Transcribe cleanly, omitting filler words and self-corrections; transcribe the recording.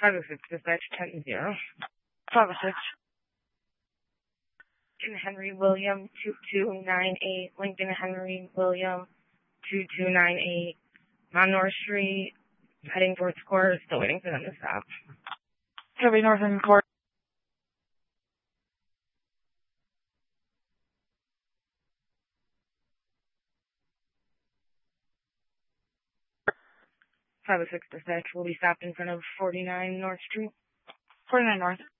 506 dispatch 10-0. 506. Lincoln Henry William 2298. Lincoln Henry William 2298. On North Street, heading towards Court. Still waiting for them to stop. Copy, North and Court. 506 dispatch will be stopped in front of 49 North Street. 49 North.